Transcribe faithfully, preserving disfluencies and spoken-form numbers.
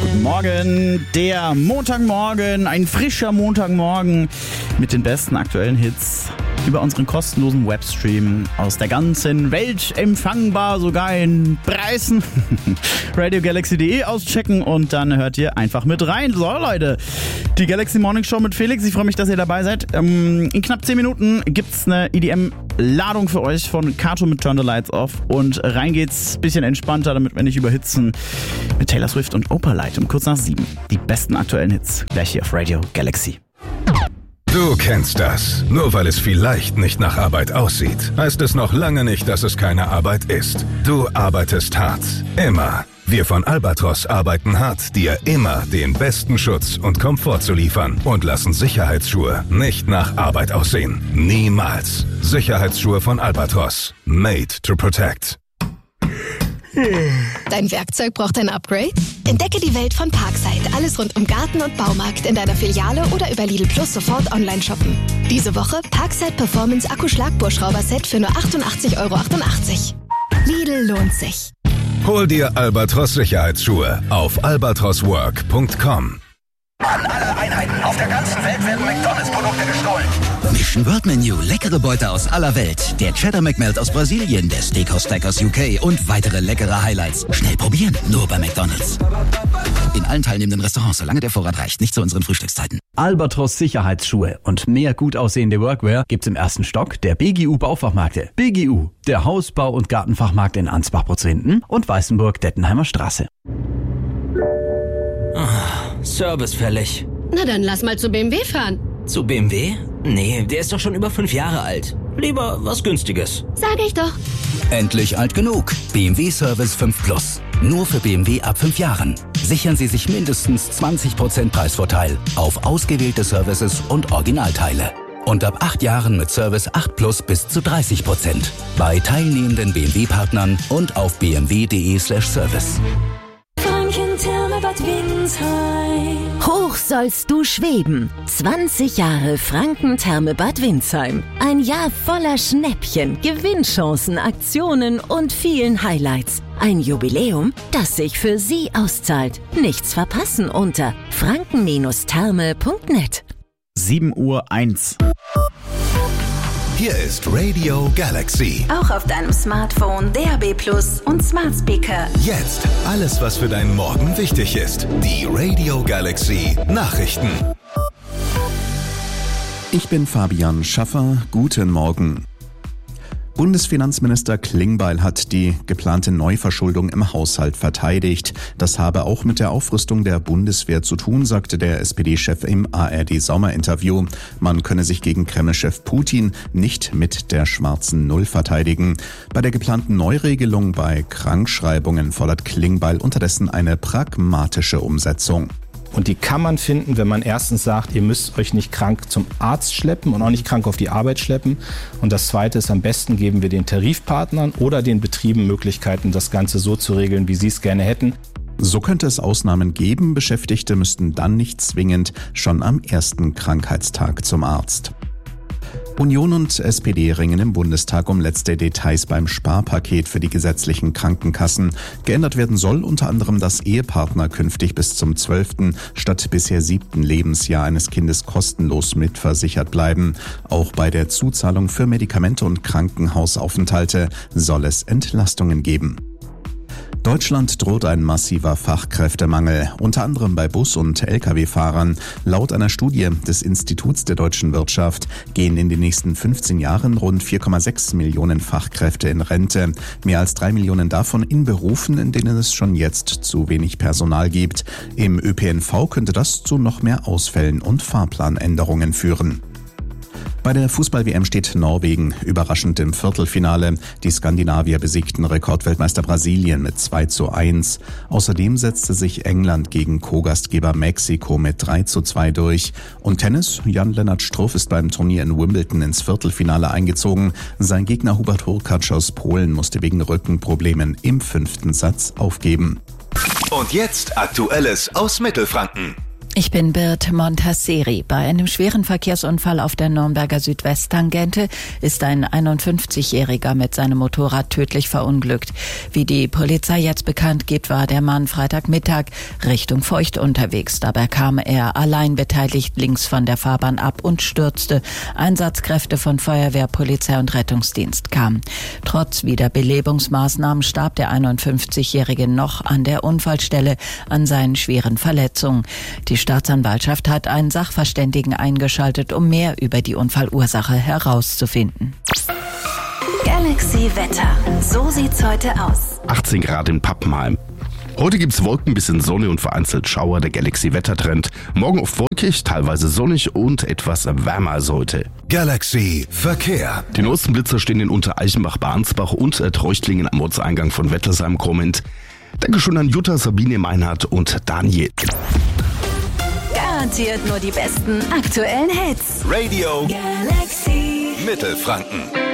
Guten Morgen, der Montagmorgen, ein frischer Montagmorgen mit den besten aktuellen Hits über unseren kostenlosen Webstream aus der ganzen Welt empfangbar, sogar in Preisen. radio galaxy punkt de auschecken und dann hört ihr einfach mit rein. So Leute, die Galaxy Morning Show mit Felix. Ich freue mich, dass ihr dabei seid. In knapp zehn Minuten gibt's eine E D M-Ladung für euch von Kato mit Turn the Lights Off und rein geht's bisschen entspannter, damit wir nicht überhitzen, mit Taylor Swift und Opalite um kurz nach sieben. Die besten aktuellen Hits gleich hier auf Radio Galaxy. Du kennst das. Nur weil es vielleicht nicht nach Arbeit aussieht, heißt es noch lange nicht, dass es keine Arbeit ist. Du arbeitest hart. Immer. Wir von Albatros arbeiten hart, dir immer den besten Schutz und Komfort zu liefern und lassen Sicherheitsschuhe nicht nach Arbeit aussehen. Niemals. Sicherheitsschuhe von Albatros. Made to protect. Dein Werkzeug braucht ein Upgrade? Entdecke die Welt von Parkside. Alles rund um Garten und Baumarkt in deiner Filiale oder über Lidl Plus sofort online shoppen. Diese Woche Parkside Performance Akku-Schlagbohrschrauber-Set für nur achtundachtzig Euro achtundachtzig. Lidl lohnt sich. Hol dir Albatros Sicherheitsschuhe auf albatros work punkt com. An alle Einheiten auf der ganzen Welt werden McDonalds-Produkte gestohlen. Mission World Menu, leckere Beute aus aller Welt. Der Cheddar McMelt aus Brasilien, der Steakhouse Stack aus U K und weitere leckere Highlights. Schnell probieren, nur bei McDonalds. In allen teilnehmenden Restaurants, solange der Vorrat reicht, nicht zu unseren Frühstückszeiten. Albatros Sicherheitsschuhe und mehr gut aussehende Workwear gibt's im ersten Stock der B G U Baufachmärkte. B G U, der Hausbau- und Gartenfachmarkt in Ansbach-Prozenten und Weißenburg-Dettenheimer Straße. Ah, Service fällig. Na dann lass mal zu B M W fahren. Zu B M W? Nee, der ist doch schon über fünf Jahre alt. Lieber was Günstiges. Sag ich doch. Endlich alt genug. B M W Service fünf Plus. Nur für B M W ab fünf Jahren. Sichern Sie sich mindestens zwanzig Prozent Preisvorteil auf ausgewählte Services und Originalteile. Und ab acht Jahren mit Service acht Plus bis zu dreißig Prozent. Bei teilnehmenden B M W-Partnern und auf b m w punkt de slash service. Bad Windsheim. Hoch sollst du schweben. zwanzig Jahre Franken-Therme Bad Windsheim. Ein Jahr voller Schnäppchen, Gewinnchancen, Aktionen und vielen Highlights. Ein Jubiläum, das sich für Sie auszahlt. Nichts verpassen unter franken Therme punkt net. sieben Uhr eins. Hier ist Radio Galaxy. Auch auf deinem Smartphone, D A B Plus und Smart Speaker. Jetzt alles, was für deinen Morgen wichtig ist. Die Radio Galaxy Nachrichten. Ich bin Fabian Schaffer. Guten Morgen. Bundesfinanzminister Klingbeil hat die geplante Neuverschuldung im Haushalt verteidigt. Das habe auch mit der Aufrüstung der Bundeswehr zu tun, sagte der S P D-Chef im A R D-Sommerinterview. Man könne sich gegen Kreml-Chef Putin nicht mit der schwarzen Null verteidigen. Bei der geplanten Neuregelung bei Krankschreibungen fordert Klingbeil unterdessen eine pragmatische Umsetzung. Und die kann man finden, wenn man erstens sagt, ihr müsst euch nicht krank zum Arzt schleppen und auch nicht krank auf die Arbeit schleppen. Und das Zweite ist, am besten geben wir den Tarifpartnern oder den Betrieben Möglichkeiten, das Ganze so zu regeln, wie sie es gerne hätten. So könnte es Ausnahmen geben. Beschäftigte müssten dann nicht zwingend schon am ersten Krankheitstag zum Arzt. Union und S P D ringen im Bundestag um letzte Details beim Sparpaket für die gesetzlichen Krankenkassen. Geändert werden soll unter anderem, dass Ehepartner künftig bis zum zwölften statt bisher siebten Lebensjahr eines Kindes kostenlos mitversichert bleiben. Auch bei der Zuzahlung für Medikamente und Krankenhausaufenthalte soll es Entlastungen geben. Deutschland droht ein massiver Fachkräftemangel, unter anderem bei Bus- und L K W-Fahrern. Laut einer Studie des Instituts der deutschen Wirtschaft gehen in den nächsten fünfzehn Jahren rund vier Komma sechs Millionen Fachkräfte in Rente. Mehr als drei Millionen davon in Berufen, in denen es schon jetzt zu wenig Personal gibt. Im Ö P N V könnte das zu noch mehr Ausfällen und Fahrplanänderungen führen. Bei der Fußball-W M steht Norwegen überraschend im Viertelfinale. Die Skandinavier besiegten Rekordweltmeister Brasilien mit zwei zu eins. Außerdem setzte sich England gegen Co-Gastgeber Mexiko mit drei zu zwei durch. Und Tennis, Jan-Lennart Struff ist beim Turnier in Wimbledon ins Viertelfinale eingezogen. Sein Gegner Hubert Hurkacz aus Polen musste wegen Rückenproblemen im fünften Satz aufgeben. Und jetzt Aktuelles aus Mittelfranken. Ich bin Bird Montasseri. Bei einem schweren Verkehrsunfall auf der Nürnberger Südwesttangente ist ein einundfünfzigjähriger mit seinem Motorrad tödlich verunglückt. Wie die Polizei jetzt bekannt gibt, war der Mann Freitagmittag Richtung Feucht unterwegs. Dabei kam er allein beteiligt links von der Fahrbahn ab und stürzte. Einsatzkräfte von Feuerwehr, Polizei und Rettungsdienst kamen. Trotz Wiederbelebungsmaßnahmen starb der einundfünfzigjährige noch an der Unfallstelle an seinen schweren Verletzungen. Die Die Staatsanwaltschaft hat einen Sachverständigen eingeschaltet, um mehr über die Unfallursache herauszufinden. Galaxy Wetter. So sieht's heute aus. achtzehn Grad in Pappenheim. Heute gibt's Wolken, bisschen Sonne und vereinzelt Schauer, der Galaxy-Wettertrend. Morgen oft wolkig, teilweise sonnig und etwas wärmer als heute. Galaxy Verkehr. Die neuesten Blitzer stehen in Untereichenbach, Bahnsbach und Treuchtlingen am Ortseingang von Wettersheim kommend. Danke schon an Jutta, Sabine, Meinhard und Daniel. Garantiert nur die besten aktuellen Hits. Radio Galaxy Mittelfranken.